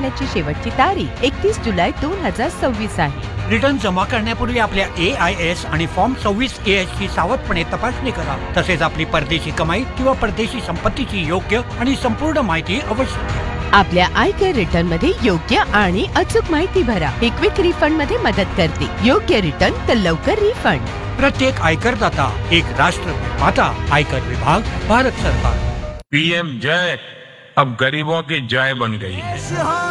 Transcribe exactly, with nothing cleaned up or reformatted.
करण्याची शेवटची तारीख एकतीस जुलै दोन हजार सव्वीस आहे. रिटर्न जमा करण्यापूर्वी आपल्या ए आय एस आणि फॉर्म सव्वीस ए एस ची सावधपणे तपासणी करा. तसेच आपली परदेशी कमाई किंवा परदेशी संपत्तीची योग्य आणि संपूर्ण माहिती अवश्य घ्या. आपल्या आयकर रिटर्न मध्ये योग्य आणि अचूक माहिती भरा. ही क्विक रिफंड मध्ये मदत करते. योग्य रिटर्न तर लवकर रिफंड. प्रत्येक आयकरदाता एक राष्ट्र निर्माता. आयकर विभाग, भारत सरकार. पीएम जय अब गरीबों की जय बन गई है.